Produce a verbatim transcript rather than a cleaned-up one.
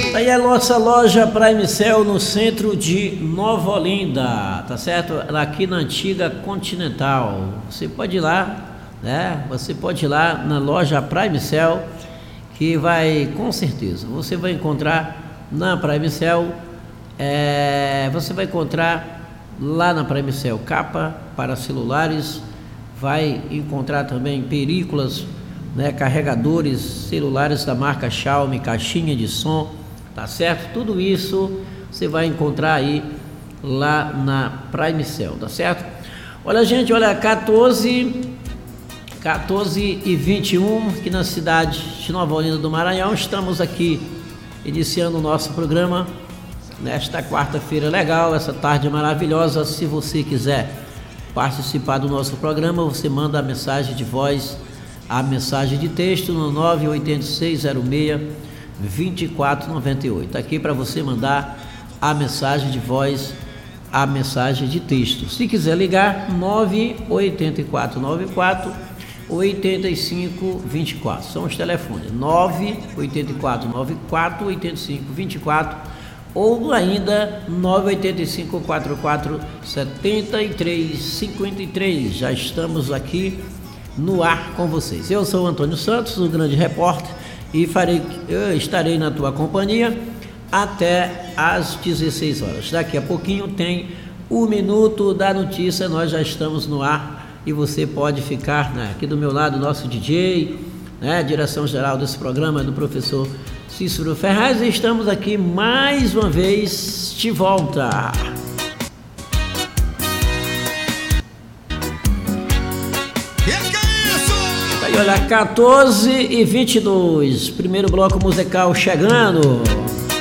Tá aí a nossa loja Prime Cell no centro de Nova Olinda, tá certo? Aqui na antiga Continental. Você pode ir lá, né? Você pode ir lá na loja Prime Cell, que vai, com certeza, você vai encontrar na Prime Cell, é, você vai encontrar lá na Prime Cell capa para celulares, vai encontrar também películas, né, carregadores celulares da marca Xiaomi, caixinha de som, tá certo? Tudo isso você vai encontrar aí lá na Prime Cell, tá certo? Olha, gente, olha, quatorze e vinte e um aqui na cidade de Nova Olinda do Maranhão. Estamos aqui iniciando o nosso programa nesta quarta-feira legal, essa tarde maravilhosa. Se você quiser participar do nosso programa, você manda a mensagem de voz, a mensagem de texto no nove oito seis zero seis dois quatro nove oito. Aqui para você mandar a mensagem de voz, a mensagem de texto. Se quiser ligar, nove oito quatro nove quatro oito cinco dois quatro. São os telefones nove oito quatro nove quatro oito cinco dois quatro ou ainda nove oito cinco quatro quatro sete três cinco três. Já estamos aqui no ar com vocês. Eu sou o Antônio Santos, o grande repórter, e farei, eu estarei na tua companhia até às dezesseis horas. Daqui a pouquinho tem o Minuto da Notícia. Nós já estamos no ar e você pode ficar, né, aqui do meu lado, nosso D J, né, direção geral desse programa é do professor Cícero Ferraz, e estamos aqui mais uma vez de volta. Olha, quatorze e vinte e dois, primeiro bloco musical chegando.